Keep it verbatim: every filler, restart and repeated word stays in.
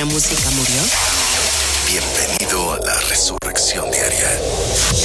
buena música murió? Bienvenido a la Resurrección Diaria.